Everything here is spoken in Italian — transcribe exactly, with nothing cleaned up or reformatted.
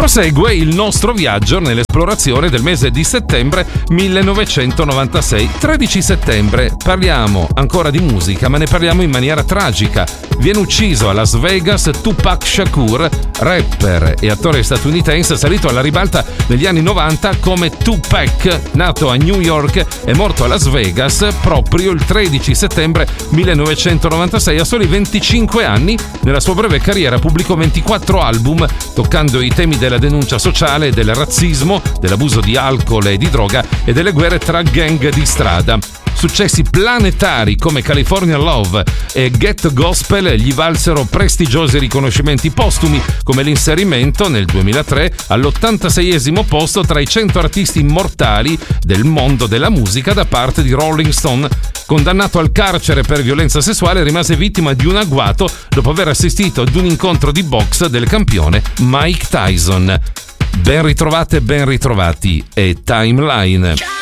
Prosegue il nostro viaggio nell'esplorazione del mese di settembre millenovecentonovantasei. tredici settembre, parliamo ancora di musica, ma ne parliamo in maniera tragica. Viene ucciso a Las Vegas Tupac Shakur, rapper e attore statunitense salito alla ribalta negli anni novanta come Tupac, nato a New York e morto a Las Vegas proprio il tredici settembre millenovecentonovantasei. A soli venticinque anni, nella sua breve carriera pubblicò ventiquattro album toccando i temi della denuncia sociale, del razzismo, dell'abuso di alcol e di droga e delle guerre tra gang di strada. Successi planetari come California Love e Get Gospel gli valsero prestigiosi riconoscimenti postumi, come l'inserimento nel duemilatré all'ottantaseiesimo posto tra i cento artisti immortali del mondo della musica da parte di Rolling Stone. Condannato al carcere per violenza sessuale, rimase vittima di un agguato dopo aver assistito ad un incontro di box del campione Mike Tyson. Ben ritrovate, ben ritrovati e Timeline.